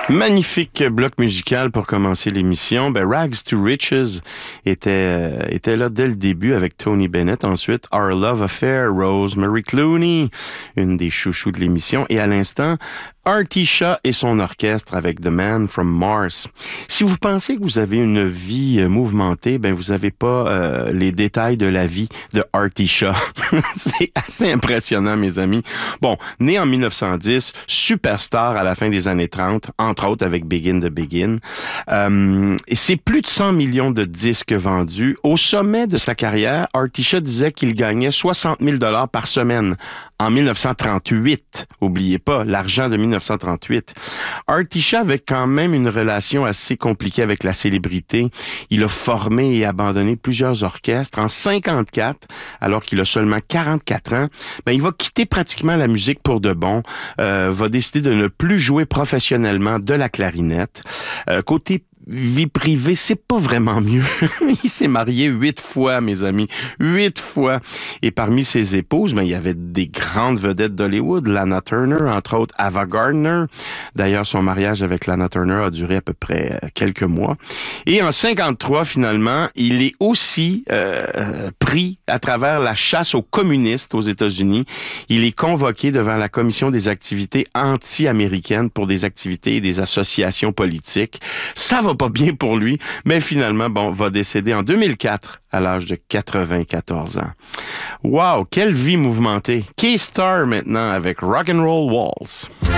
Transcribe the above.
Magnifique bloc musical pour commencer l'émission. Rags to Riches était là dès le début avec Tony Bennett. Ensuite, Our Love Affair, Rosemary Clooney, une des chouchous de l'émission. Et à l'instant, Artie Shaw et son orchestre avec The Man from Mars. Si vous pensez que vous avez une vie mouvementée, vous n'avez pas les détails de la vie de Artie Shaw. C'est assez impressionnant, mes amis. Bon, né en 1910, superstar à la fin des années 30, entre autres avec Begin to Begin. Et c'est plus de 100 millions de disques vendus. Au sommet de sa carrière, Artie Shaw disait qu'il gagnait 60 000 $ par semaine. En 1938, oubliez pas, l'argent de 1938. Artie Shaw avait quand même une relation assez compliquée avec la célébrité. Il a formé et abandonné plusieurs orchestres. En 54, alors qu'il a seulement 44 ans, il va quitter pratiquement la musique pour de bon, va décider de ne plus jouer professionnellement de la clarinette. Côté vie privée, c'est pas vraiment mieux. Il s'est marié 8 fois, mes amis. 8 fois. Et parmi ses épouses, il y avait des grandes vedettes d'Hollywood. Lana Turner, entre autres, Ava Gardner. D'ailleurs, son mariage avec Lana Turner a duré à peu près quelques mois. Et en 53, finalement, il est aussi pris à travers la chasse aux communistes aux États-Unis. Il est convoqué devant la commission des activités anti-américaines pour des activités et des associations politiques. Ça va pas bien pour lui, mais finalement, va décéder en 2004 à l'âge de 94 ans. Wow, quelle vie mouvementée! Key Star maintenant avec Rock'n'Roll Waltz.